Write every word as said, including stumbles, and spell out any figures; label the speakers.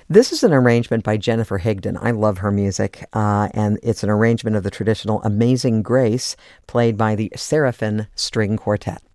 Speaker 1: This is an arrangement by Jennifer Higdon. I love her music, uh, and it's an arrangement of the traditional Amazing Grace played by the Seraphim String Quartet.